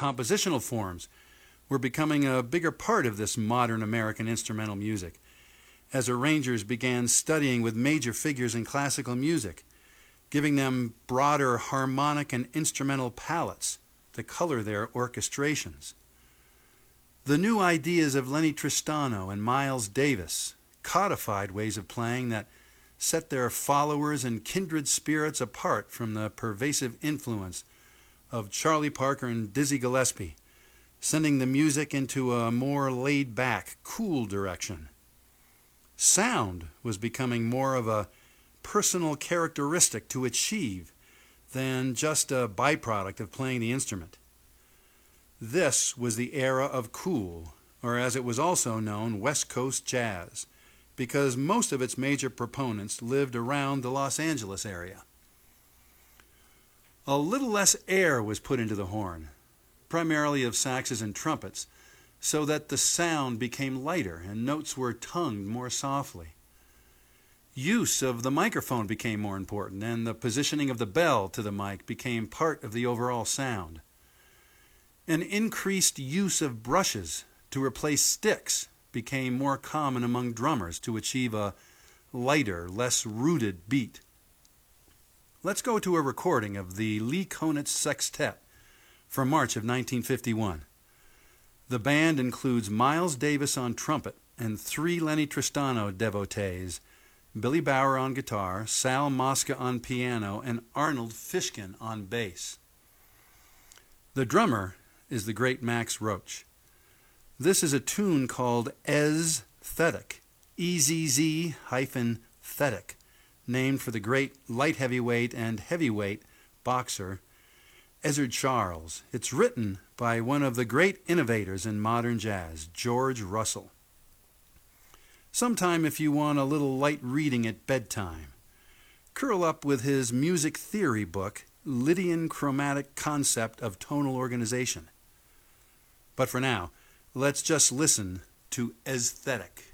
compositional forms were becoming a bigger part of this modern American instrumental music, as arrangers began studying with major figures in classical music, giving them broader harmonic and instrumental palettes to color their orchestrations. The new ideas of Lenny Tristano and Miles Davis codified ways of playing that set their followers and kindred spirits apart from the pervasive influence of Charlie Parker and Dizzy Gillespie, sending the music into a more laid-back, cool direction. Sound was becoming more of a personal characteristic to achieve than just a byproduct of playing the instrument. This was the era of cool, or as it was also known, West Coast jazz, because most of its major proponents lived around the Los Angeles area. A little less air was put into the horn, primarily of saxes and trumpets, so that the sound became lighter and notes were tongued more softly. Use of the microphone became more important, and the positioning of the bell to the mic became part of the overall sound. An increased use of brushes to replace sticks became more common among drummers to achieve a lighter, less rooted beat. Let's go to a recording of the Lee Konitz Sextet from March of 1951. The band includes Miles Davis on trumpet and 3 Lenny Tristano devotees, Billy Bauer on guitar, Sal Mosca on piano, and Arnold Fishkin on bass. The drummer is the great Max Roach. This is a tune called Ez-Thetic, EZZ-Thetic, named for the great light heavyweight and heavyweight boxer Ezzard Charles. It's written by one of the great innovators in modern jazz, George Russell. Sometime if you want a little light reading at bedtime, curl up with his music theory book, Lydian Chromatic Concept of Tonal Organization. But for now, let's just listen to Ez-Thetic.